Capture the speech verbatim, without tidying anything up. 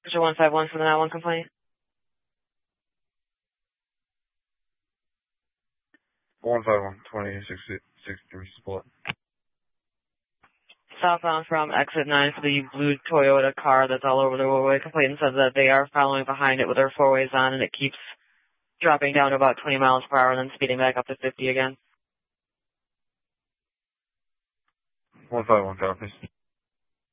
Picture one five one for the nine one complaint. one five one, twenty six six three split. Southbound from exit nine for the blue Toyota car that's all over the roadway. Complainant says that they are following behind it with their four ways on and it keeps dropping down to about twenty miles per hour and then speeding back up to fifty again. one five one copies.